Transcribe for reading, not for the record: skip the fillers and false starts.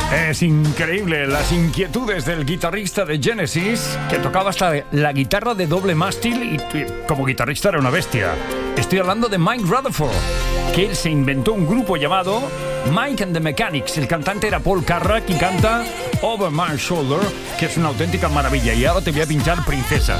Es increíble las inquietudes del guitarrista de Genesis, que tocaba hasta la guitarra de doble mástil y como guitarrista era una bestia. Estoy hablando de Mike Rutherford, que él se inventó un grupo llamado Mike and the Mechanics. El cantante era Paul Carrack y canta Over My Shoulder, que es una auténtica maravilla. Y ahora te voy a pinchar Princesa.